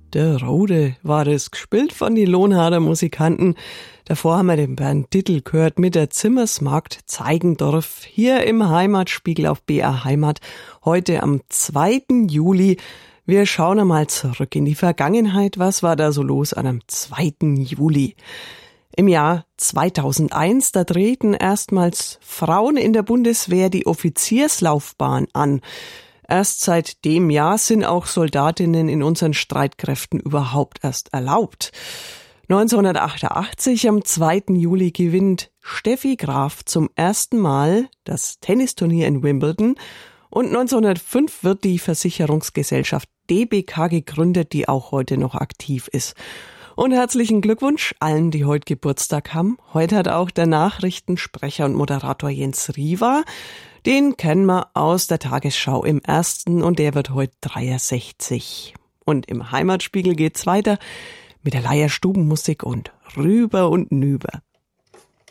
Der Rode war es, gespielt von die Lohnharder Musikanten. Davor haben wir den Bernd Dittel gehört mit der Zimmersmarkt Zeigendorf hier im Heimatspiegel auf BR Heimat. Heute am 2. Juli. Wir schauen einmal zurück in die Vergangenheit. Was war da so los an am 2. Juli? Im Jahr 2001, da treten erstmals Frauen in der Bundeswehr die Offizierslaufbahn an. Erst seit dem Jahr sind auch Soldatinnen in unseren Streitkräften überhaupt erst erlaubt. 1988, am 2. Juli, gewinnt Steffi Graf zum ersten Mal das Tennisturnier in Wimbledon. Und 1905 wird die Versicherungsgesellschaft DBK gegründet, die auch heute noch aktiv ist. Und herzlichen Glückwunsch allen, die heute Geburtstag haben. Heute hat auch der Nachrichtensprecher und Moderator Jens Riva. Den kennen wir aus der Tagesschau im Ersten und der wird heute 63. Und im Heimatspiegel geht's weiter mit der Leierstubenmusik und Rüber und Nüber.